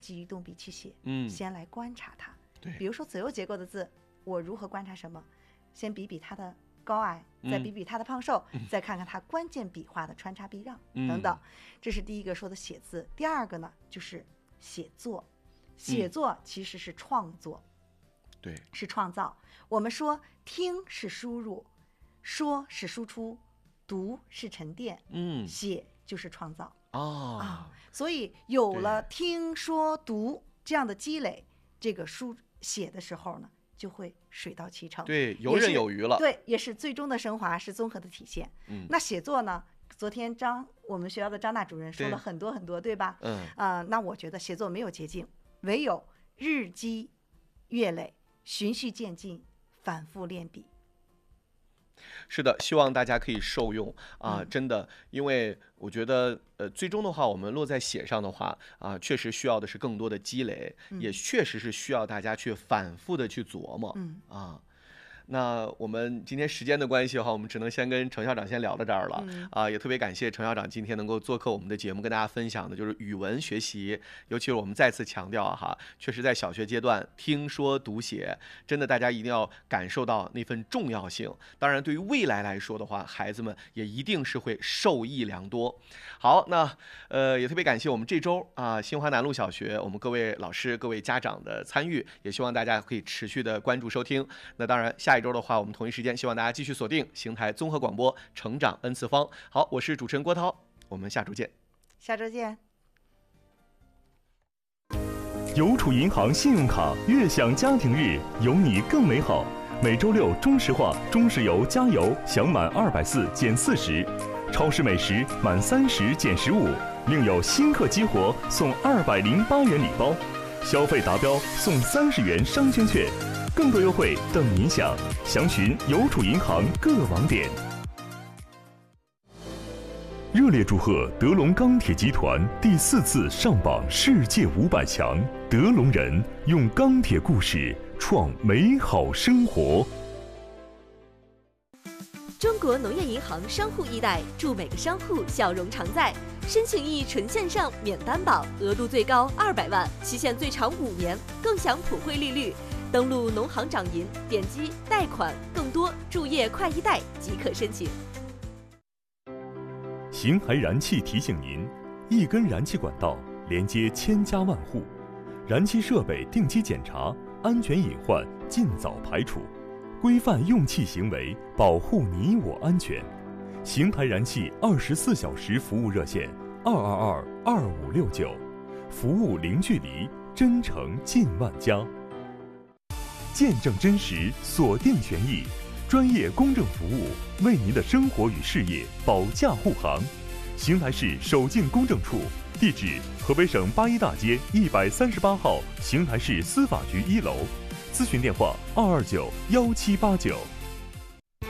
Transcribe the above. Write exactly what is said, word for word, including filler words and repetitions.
基于动笔去写， 嗯， 先来观察它。 对， 比如说左右结构的字，我如何观察什么？先比比它的高矮，再比比它的胖瘦，嗯、再看看它关键笔画的穿插避让、嗯、等等。这是第一个说的写字。第二个呢，就是写作。写作其实是创作， 对、嗯， 是创造。我们说听是输入，说是输出，读是沉淀，嗯，写就是创造哦啊。所以有了听说读这样的积累，这个书写的时候呢，就会水到渠成， 对，游刃有余了。 对，也是最终的升华，是综合的体现。嗯，那写作呢？昨天张我们学校的张大主任说了很多很多， 对, 对吧？嗯啊、呃，那我觉得写作没有捷径，唯有日积月累，循序渐进，反复练笔。 是的，希望大家可以受用啊、呃！真的，因为我觉得，呃，最终的话，我们落在写上的话啊、呃，确实需要的是更多的积累，嗯、也确实是需要大家去反复的去琢磨，嗯啊。那我们今天时间的关系的话，我们只能先跟程校长先聊到这儿了、嗯、啊，也特别感谢程校长今天能够做客我们的节目，跟大家分享的就是语文学习，尤其是我们再次强调哈，确实在小学阶段听说读写，真的大家一定要感受到那份重要性。当然，对于未来来说的话，孩子们也一定是会受益良多。好，那呃也特别感谢我们这周啊新华南路小学我们各位老师、各位家长的参与，也希望大家可以持续的关注收听。那当然，下一周的话，我们同一时间希望大家继续锁定邢台综合广播成长 N 次方。好，我是主持人郭涛，我们下周见。 下周见。 邮储银行信用卡悦享家庭日，有你更美好。每周六中石化、中石油加油享满二百四减四十，超市美食满三十减十五，另有新客激活送二百零八元礼包，消费达标送三十元商圈券。更多优惠等您享，详询邮储银行各网点。热烈祝贺德龙钢铁集团第四次上榜世界五百强，德龙人用钢铁故事创美好生活。 中国农业银行商户易贷，祝每个商户笑容常在。申请易纯线上免担保，额度最高二百万，期限最长五年，更享普惠利率。登录农行掌银，点击贷款，更多注页快易贷即可申请。 邢台燃气提醒您：一根燃气管道连接千家万户，燃气设备定期检查，安全隐患尽早排除，规范用气行为，保护你我安全。邢台燃气二十四小时服务热线：二二二二五六九，服务零距离，真诚近万家。见证真实，锁定权益，专业公正服务，为您的生活与事业保驾护航。邢台市守静公证处，地址：河北省八一大街一百三十八号邢台市司法局一楼，咨询电话：二二九幺七八九。